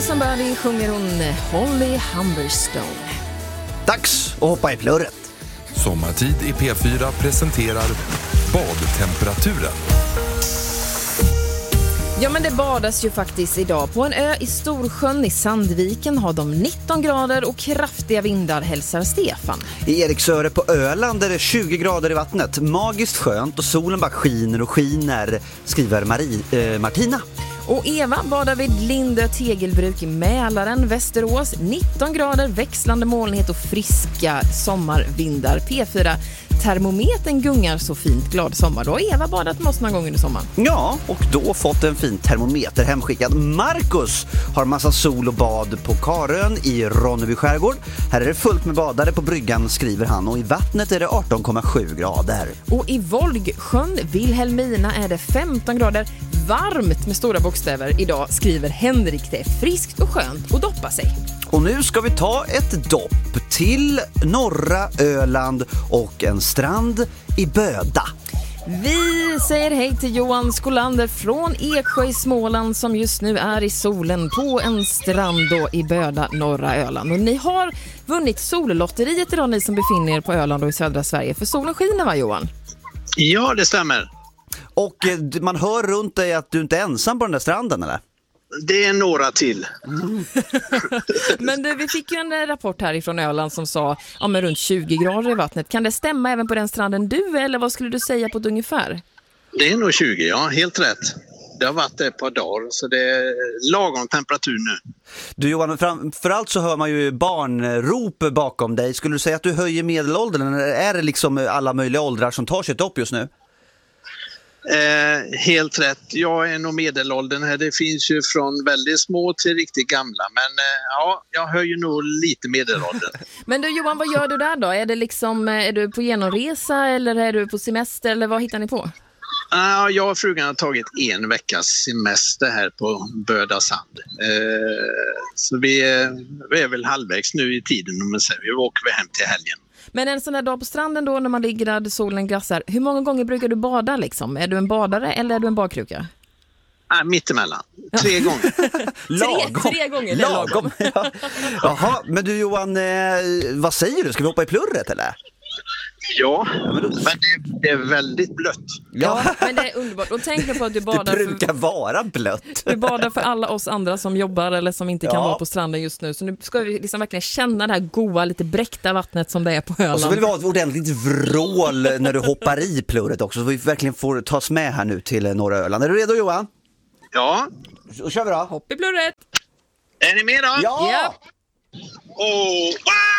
Move Somebody sjunger hon Holly Humberstone. Dags att hoppa i plurret. Sommartid i P4 presenterar badtemperaturen. Ja, men det badas ju faktiskt idag. På en ö i Storsjön i Sandviken har de 19 grader och kraftiga vindar, hälsar Stefan. I Eriksöre på Öland är det 20 grader i vattnet. Magiskt skönt och solen bara skiner och skiner, skriver Martina. Och Eva badar vid Lindö tegelbruk i Mälaren, Västerås. 19 grader, växlande molnighet och friska sommarvindar. P4. Termometern gungar så fint, glad sommar. Då har Eva badat med oss några gånger under sommaren. Ja, och då fått en fin termometer hemskickad. Marcus har massa sol och bad på Karön i Ronneby skärgård. Här är det fullt med badare på bryggan, skriver han. Och i vattnet är det 18,7 grader. Och i Volgsjön, Vilhelmina, är det 15 grader. Varmt med stora bokstäver idag, skriver Henrik. Det är friskt och skönt att doppa sig. Och nu ska vi ta ett dopp till norra Öland och en strand i Böda. Vi säger hej till Johan Skolander från Eksjö i Småland som just nu är i solen på en strand då i Böda, norra Öland. Och ni har vunnit sollotteriet idag, ni som befinner er på Öland och i södra Sverige. För solen skiner, va Johan? Ja, det stämmer. Och man hör runt dig att du inte är ensam på den där stranden, eller? Det är några till. Men vi fick ju en rapport här ifrån Öland som sa men runt 20 grader i vattnet. Kan det stämma även på den stranden du är, eller vad skulle du säga på ett ungefär? Det är nog 20, ja, helt rätt. Det har varit ett par dagar, så det är lagom temperatur nu. Du Johan, framförallt så hör man ju barnrop bakom dig. Skulle du säga att du höjer medelåldern, eller är det liksom alla möjliga åldrar som tar sig ett upp just nu? Helt rätt. Jag är nog medelåldern här. Det finns ju från väldigt små till riktigt gamla. Men ja, jag höjer nog lite medelåldern. Men du Johan, vad gör du där då? Är du på genomresa eller är du på semester eller vad hittar ni på? Jag och frugan har tagit en veckas semester här på Böda sand. Så vi är väl halvvägs nu i tiden, men sen vi åker hem till helgen. Men en sån här dag på stranden då när man ligger där solen glassar, hur många gånger brukar du bada liksom? Är du en badare eller är du en badkruka? Mittemellan. 3 gånger. Lagom. 3 gånger, det är lagom. Ja. Jaha, men du Johan, vad säger du? Ska vi hoppa i plurret eller? Ja, men det är väldigt blött. Ja, men det är underbart. Och tänk på att du badar. Det brukar vara blött. Du badar för alla oss andra som jobbar eller som inte kan vara på stranden just nu. Så nu ska vi liksom verkligen känna det här goa, lite bräckta vattnet som det är på Öland. Och så vill vi ha ett ordentligt vrål när du hoppar i plurret också, så vi verkligen får tas med här nu till norra Öland. Är du redo Johan? Ja. Då kör vi då. Hopp i plurret. Är ni med då? Ja! Åh!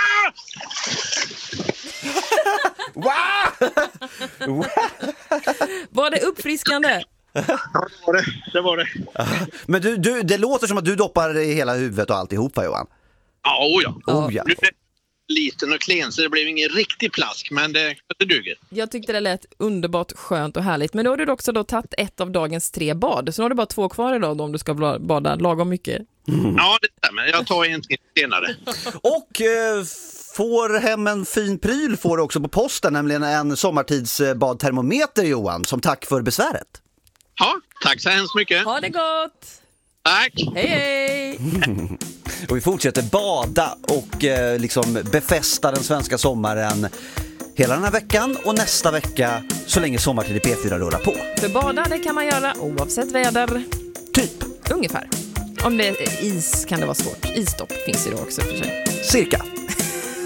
Wow! Var det uppfriskande? Det var det. Men du, det låter som att du doppar i hela huvudet och alltihopa Johan. Ja. Ja. Nu är det liten och klen så det blev ingen riktig plask, men det duger. Jag tyckte det lät underbart skönt och härligt. Men då har du också då tagit ett av dagens 3 bad. Så nu har du bara 2 kvar idag om du ska bada lagom mycket. Ja, det stämmer. Jag tar en till senare. Och får hem en fin pryl får du också på posten, nämligen en sommartidsbadtermometer Johan, som tack för besväret. Ja, tack så hemskt mycket. Ha det gott! Tack! Hej hej! Och vi fortsätter bada och liksom befästa den svenska sommaren hela den här veckan och nästa vecka så länge Sommartid i P4 rullar på. För bada det kan man göra oavsett väder. Typ. Ungefär. Om det är is kan det vara svårt. Isstopp finns ju då också för sig. Cirka.